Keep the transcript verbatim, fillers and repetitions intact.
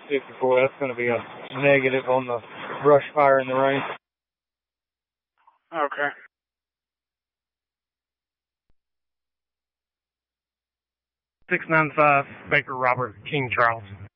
sixty-four. That's going to be a negative on the brush fire in the rain. Okay. six nine five, Baker Robert, King Charles.